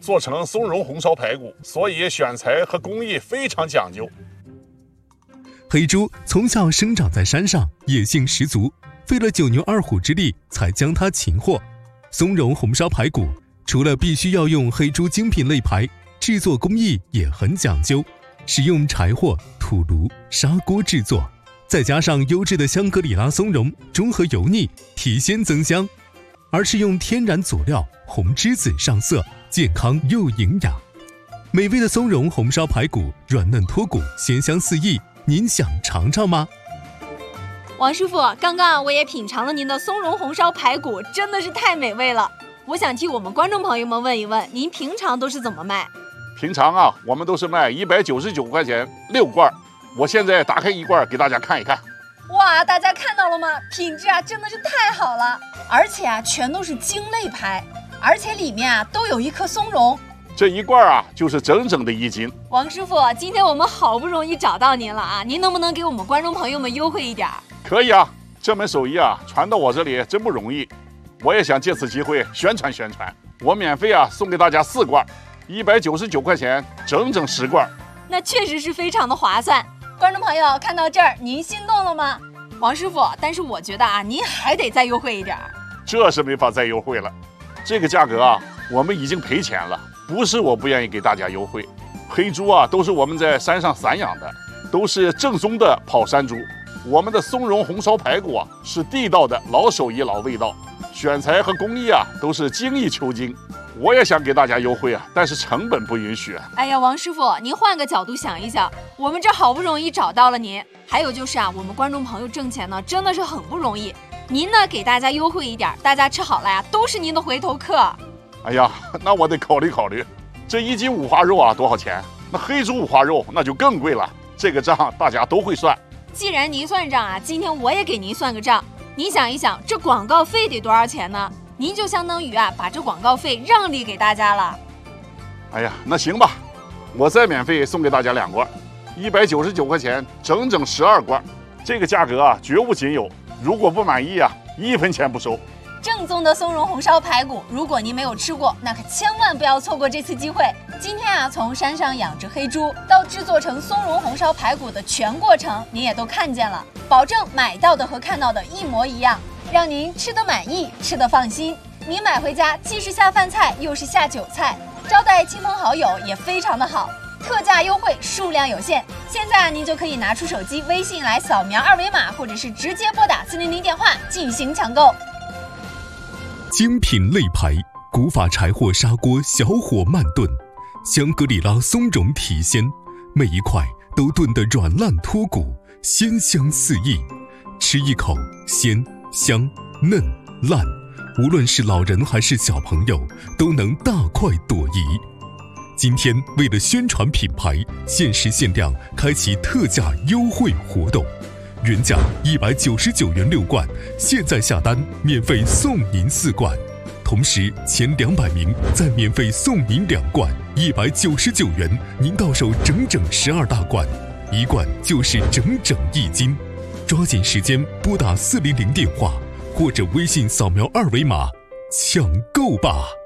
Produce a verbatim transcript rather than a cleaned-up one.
做成松茸红烧排骨，所以选材和工艺非常讲究。 黑猪从小生长在山上，野性十足，费了九牛二虎之力才将它擒获。松茸红烧排骨除了必须要用黑猪精品肋排，制作工艺也很讲究，使用柴火、土炉、砂锅制作，再加上优质的香格里拉松茸，中和油腻，提鲜增香，而是用天然佐料红栀子上色，健康又营养。美味的松茸红烧排骨，软嫩脱骨，鲜香四溢，您想尝尝吗？ 王师傅，刚刚我也品尝了您的松茸红烧排骨，真的是太美味了。我想替我们观众朋友们问一问，您平常都是怎么卖？ 平常啊，我们都是卖一百九十九块钱六罐，我现在打开一罐给大家看一看。 哇，大家看到了吗？品质啊真的是太好了，而且啊全都是精肋排，而且里面啊都有一颗松茸。 这一罐啊就是整整的一斤。 王师傅，今天我们好不容易找到您了啊，您能不能给我们观众朋友们优惠一点？ 可以啊，这门手艺啊传到我这里真不容易，我也想借此机会宣传宣传。我免费啊送给大家四罐，一百九十九块钱，整整十罐。 那确实是非常的划算。观众朋友看到这儿，您心动了吗？王师傅，但是我觉得啊，您还得再优惠一点。 这是没法再优惠了，这个价格啊，我们已经赔钱了。不是我不愿意给大家优惠，黑猪啊都是我们在山上散养的，都是正宗的跑山猪。我们的松茸红烧排骨啊是地道的老手艺老味道，选材和工艺啊都是精益求精。我也想给大家优惠啊，但是成本不允许啊。 哎呀，王师傅，您换个角度想一想，我们这好不容易找到了您，还有就是啊，我们观众朋友挣钱呢真的是很不容易。您呢给大家优惠一点，大家吃好了呀，都是您的回头客。 哎呀，那我得考虑考虑。这一斤五花肉啊多少钱？那黑猪五花肉那就更贵了，这个账大家都会算。 既然您算账啊，今天我也给您算个账。您想一想，这广告费得多少钱呢？您就相当于啊把这广告费让利给大家了。 哎呀，那行吧，我再免费送给大家两罐，一百九十九块钱，整整十二罐。这个价格啊绝无仅有，如果不满意啊，一分钱不收。 正宗的松茸红烧排骨，如果您没有吃过，那可千万不要错过这次机会。今天啊，从山上养殖黑猪到制作成松茸红烧排骨的全过程，您也都看见了，保证买到的和看到的一模一样，让您吃得满意，吃得放心。您买回家既是下饭菜，又是下酒菜，招待亲朋好友也非常的好。特价优惠，数量有限，现在您就可以拿出手机微信来扫描二维码，或者是直接拨打四零零电话进行抢购。 精品肋排，古法柴火砂锅小火慢炖，香格里拉松茸提鲜，每一块都炖得软烂脱骨，鲜香四溢。吃一口，鲜香嫩烂，无论是老人还是小朋友，都能大快朵颐。今天为了宣传品牌，限时限量开启特价优惠活动，原价一百九十九元六罐，现在下单免费送您四罐，同时前两百名再免费送您两罐，一百九十九元，您到手整整十二大罐，一罐就是整整一斤。抓紧时间拨打四零零电话，或者微信扫描二维码抢购吧。